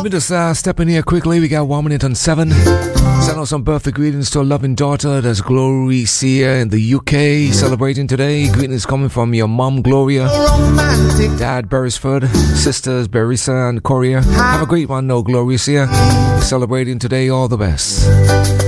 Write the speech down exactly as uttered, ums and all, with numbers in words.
me just uh, step in here quickly. We got one minute on seven. Send out some birthday greetings to a loving daughter. That's Glory Sia in the U K celebrating today. Greetings coming from your mom Gloria, dad Beresford, sisters Berissa and Coria. Have a great one, no Glory Sia. Celebrating today, all the best.